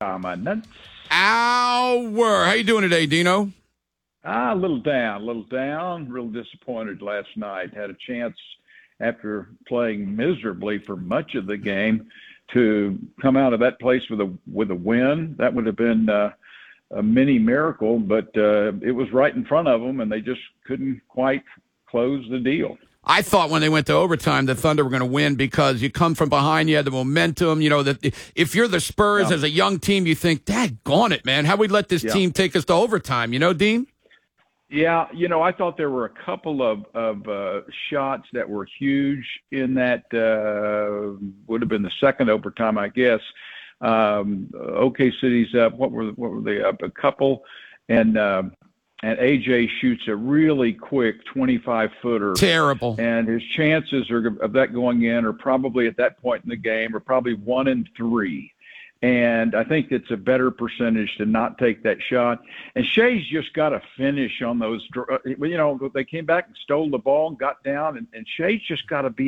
My nuts. Hour. How you doing today, Dino? A little down. Real disappointed last night. Had a chance after playing miserably for much of the game to come out of that place with a win. That would have been a mini miracle, but it was right in front of them, and they just couldn't quite close the deal. I thought when they went to overtime, the Thunder were going to win because you come from behind, you had the momentum. You know, that if you're the Spurs as a young team, you think, daggone it, man, how we let this team take us to overtime? You know, Dean? Yeah, I thought there were a couple of shots that were huge in that would have been the second overtime, I guess. OK City's up. What were they up? A couple, and AJ shoots a really quick 25-footer. Terrible. And his chances of that going in are probably at that point in the game are probably 1 in 3. And I think it's a better percentage to not take that shot. And Shea's just got to finish on those. They came back and stole the ball and got down. And Shea's just got to be